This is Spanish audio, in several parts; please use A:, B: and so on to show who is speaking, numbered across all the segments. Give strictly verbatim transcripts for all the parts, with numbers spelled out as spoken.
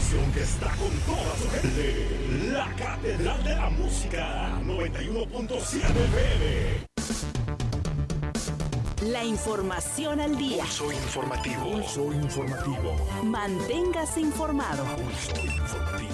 A: estación que está con toda su gente. La Catedral de la Música, noventa y uno punto siete F M.
B: La información al día.
A: Pulso informativo. Pulso informativo.
B: Manténgase informado.
A: Pulso informativo.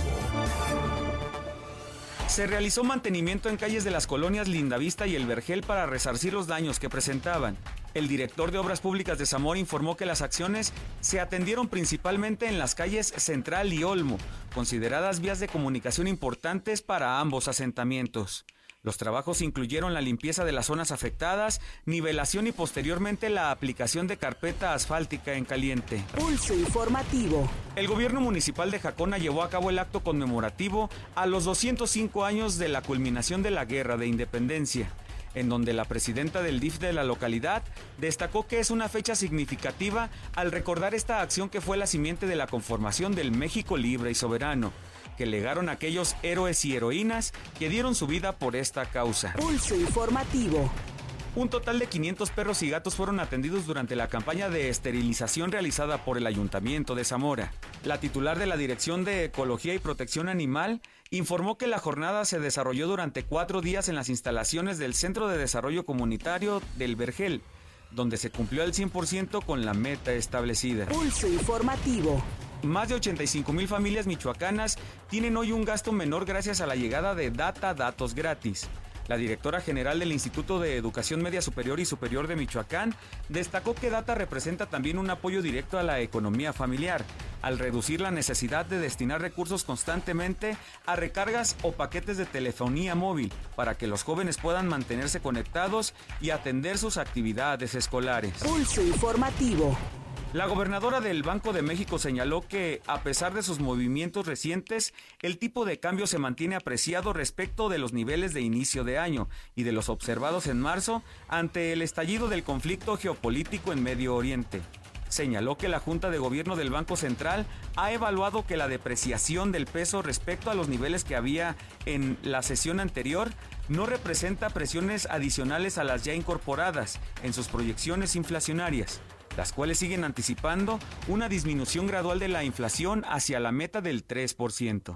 C: Se realizó mantenimiento en calles de las colonias Lindavista y El Vergel para resarcir los daños que presentaban. El director de Obras Públicas de Zamora informó que las acciones se atendieron principalmente en las calles Central y Olmo, consideradas vías de comunicación importantes para ambos asentamientos. Los trabajos incluyeron la limpieza de las zonas afectadas, nivelación y posteriormente la aplicación de carpeta asfáltica en caliente.
B: Pulso informativo.
C: El gobierno municipal de Jacona llevó a cabo el acto conmemorativo a los doscientos cinco años de la culminación de la Guerra de Independencia, en donde la presidenta del D I F de la localidad destacó que es una fecha significativa al recordar esta acción que fue la simiente de la conformación del México libre y soberano, que legaron aquellos héroes y heroínas que dieron su vida por esta causa.
B: Pulso informativo.
C: Un total de quinientos perros y gatos fueron atendidos durante la campaña de esterilización realizada por el Ayuntamiento de Zamora. La titular de la Dirección de Ecología y Protección Animal informó que la jornada se desarrolló durante cuatro días en las instalaciones del Centro de Desarrollo Comunitario del Vergel, donde se cumplió al cien por ciento con la meta establecida.
B: Pulso informativo.
C: Más de ochenta y cinco mil familias michoacanas tienen hoy un gasto menor gracias a la llegada de Data Datos Gratis. La directora general del Instituto de Educación Media Superior y Superior de Michoacán destacó que Data representa también un apoyo directo a la economía familiar, al reducir la necesidad de destinar recursos constantemente a recargas o paquetes de telefonía móvil para que los jóvenes puedan mantenerse conectados y atender sus actividades escolares.
B: Pulso informativo.
C: La gobernadora del Banco de México señaló que, a pesar de sus movimientos recientes, el tipo de cambio se mantiene apreciado respecto de los niveles de inicio de año y de los observados en marzo ante el estallido del conflicto geopolítico en Medio Oriente. Señaló que la Junta de Gobierno del Banco Central ha evaluado que la depreciación del peso respecto a los niveles que había en la sesión anterior no representa presiones adicionales a las ya incorporadas en sus proyecciones inflacionarias, las cuales siguen anticipando una disminución gradual de la inflación hacia la meta del tres por ciento.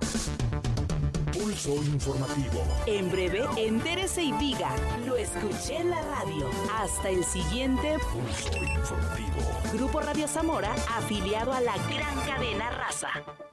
A: Pulso informativo.
B: En breve, entérese y diga, lo escuché en la radio. Hasta el siguiente
A: Pulso informativo.
B: Grupo Radio Zamora, afiliado a la gran cadena Raza.